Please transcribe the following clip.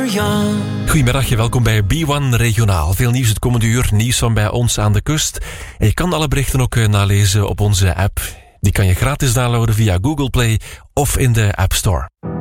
young. Goedemiddag, welkom bij B1 Regionaal. Veel nieuws het komende uur, nieuws van bij ons aan de kust. En je kan alle berichten ook nalezen op onze app. Die kan je gratis downloaden via Google Play of in de App Store.